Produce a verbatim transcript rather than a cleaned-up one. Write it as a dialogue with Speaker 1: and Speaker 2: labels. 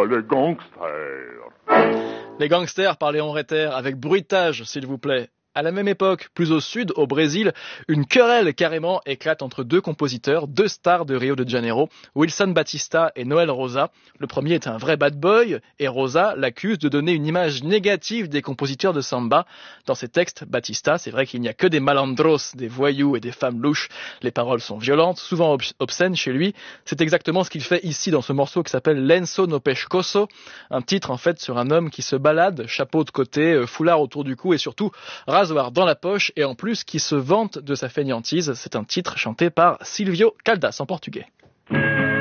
Speaker 1: les gangsters.
Speaker 2: Les gangsters par Léon Reiter, avec bruitage, s'il vous plaît. À la même époque, plus au sud, au Brésil, une querelle carrément éclate entre deux compositeurs, deux stars de Rio de Janeiro, Wilson Batista et Noel Rosa. Le premier est un vrai bad boy et Rosa l'accuse de donner une image négative des compositeurs de samba. Dans ses textes, Batista, c'est vrai qu'il n'y a que des malandros, des voyous et des femmes louches. Les paroles sont violentes, souvent obs- obscènes chez lui. C'est exactement ce qu'il fait ici dans ce morceau qui s'appelle Lenço no Pescoço, un titre en fait sur un homme qui se balade, chapeau de côté, foulard autour du cou et surtout rasoir dans la poche et en plus qui se vante de sa fainéantise. C'est un titre chanté par Silvio Caldas en portugais.